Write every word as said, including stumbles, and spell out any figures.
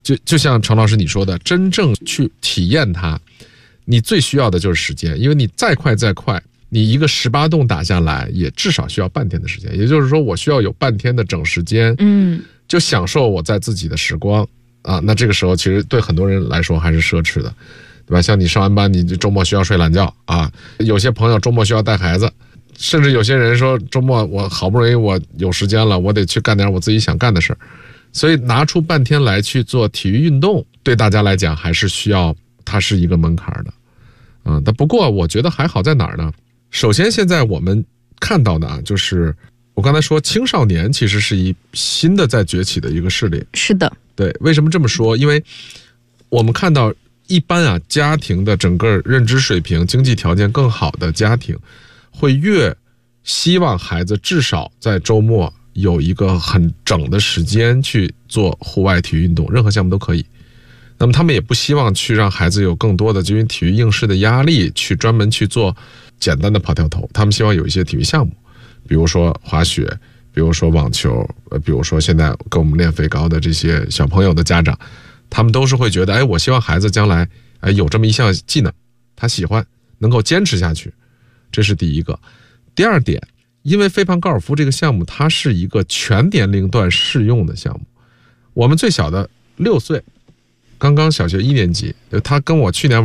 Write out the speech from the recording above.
就就像程老师你说的，真正去体验它，你最需要的就是时间，因为你再快再快，你一个十八洞打下来也至少需要半天的时间，也就是说我需要有半天的整时间， 嗯， 就享受我在自己的时光啊。那这个时候其实对很多人来说还是奢侈的，对吧？像你上完班，你周末需要睡懒觉啊，有些朋友周末需要带孩子，甚至有些人说周末我好不容易我有时间了，我得去干点我自己想干的事儿，所以拿出半天来去做体育运动，对大家来讲还是需要，它是一个门槛的，嗯，但不过我觉得还好在哪儿呢？首先现在我们看到的啊，就是我刚才说青少年其实是一新的在崛起的一个势力。 是的， 对，为什么这么说？因为我们看到一般啊，家庭的整个认知水平、经济条件更好的家庭，会越希望孩子至少在周末有一个很整的时间去做户外体育运动，任何项目都可以。那么他们也不希望去让孩子有更多的因为体育应试的压力去专门去做简单的跑跳投，他们希望有一些体育项目，比如说滑雪，比如说网球，呃，比如说现在跟我们练肥高的这些小朋友的家长，他们都是会觉得，哎，我希望孩子将来哎有这么一项技能，他喜欢，能够坚持下去，这是第一个。第二点，因为飞盘高尔夫这个项目，它是一个全年龄段适用的项目，我们最小的六岁，刚刚小学一年级，他跟我去年